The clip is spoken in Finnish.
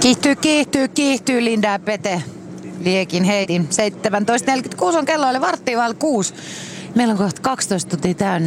Kiihtyy Linda ja Pete. Liekin heitin. 17.46 on kello, oli varttia vailla 6. Meillä on kohta 12 tuntia täynnä.